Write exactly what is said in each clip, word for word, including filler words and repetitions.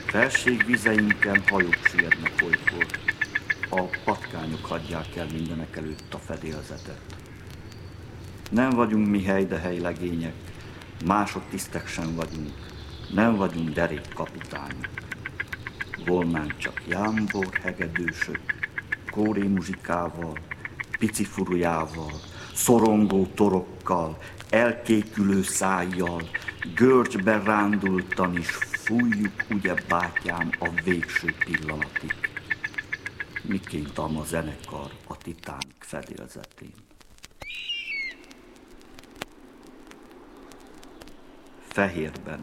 Felségvizeinken hajók süllyednek olykor, a patkányok hagyják el mindenek előtt a fedélzetet. Nem vagyunk mi helydehely legények, másodtisztek sem vagyunk, nem vagyunk derékkapitányok. Volnánk csak jámbor hegedűsök, kóré muzsikával, pici furujával, szorongó torokkal, elkékülő szájjal, görcsbe rándultan is fújjuk, ugye bátyám, a végső pillanatig. Miként a zenekar a Titanic fedélzetén. Fehérben.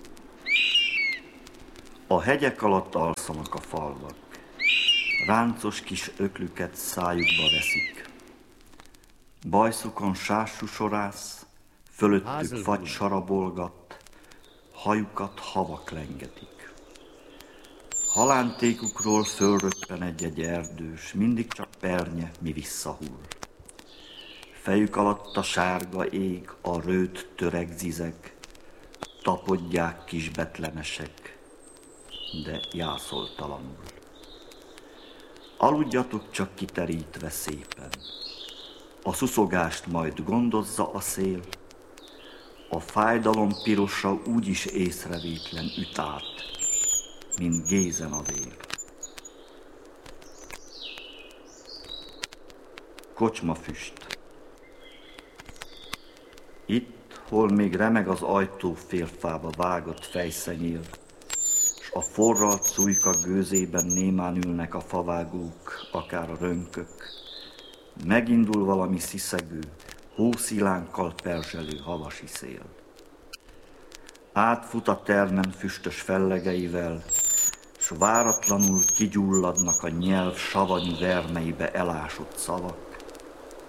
A hegyek alatt alszanak a falvak. Ráncos kis öklüket szájukba veszik. Bajszukon sássusorász, fölöttük fagy sarabolgat, hajukat havak lengetik. Halántékukról fölröppen egy-egy erdős, mindig csak pernye, mi visszahull. Fejük alatt a sárga ég, a rőt töreg zizeg, tapodják kis betlenesek, de jászoltalanul. Aludjatok csak kiterítve szépen, a szuszogást majd gondozza a szél, a fájdalom pirosa úgyis észrevétlen üt át, mint gézen a vér. Kocsmafüst. Itt, hol még remeg az ajtó félfába vágott fejszenyér, s a forralt szújka gőzében némán ülnek a favágók, akár a rönkök, megindul valami sziszegő, hószilánkkal perzselő havasi szél. Átfut a termen füstös fellegeivel, s váratlanul kigyulladnak a nyelv savanyú vermeibe elásott szavak,